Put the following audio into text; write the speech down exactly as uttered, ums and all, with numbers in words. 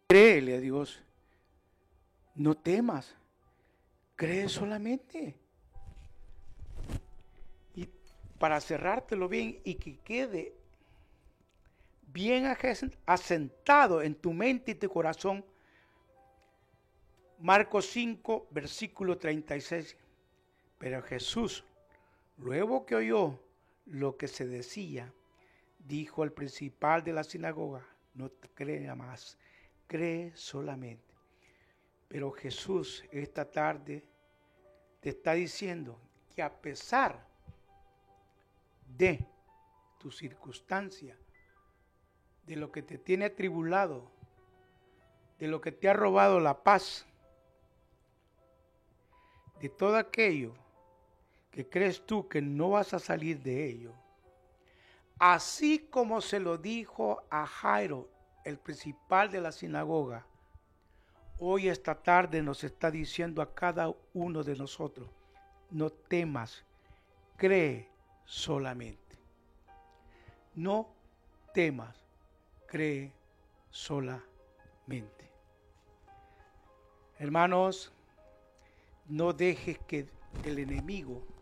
Créele a Dios. No temas. Cree solamente. Y para cerrártelo bien y que quede bien asentado en tu mente y tu corazón, Marcos cinco, versículo treinta y seis. Pero Jesús, luego que oyó lo que se decía, dijo al principal de la sinagoga: no crea más, cree solamente. Pero Jesús esta tarde te está diciendo que a pesar de tu circunstancia, de lo que te tiene atribulado, de lo que te ha robado la paz, de todo aquello que crees tú que no vas a salir de ello, así como se lo dijo a Jairo, el principal de la sinagoga, hoy esta tarde nos está diciendo a cada uno de nosotros: no temas, cree solamente. No temas, cree solamente. Hermanos, no dejes que el enemigo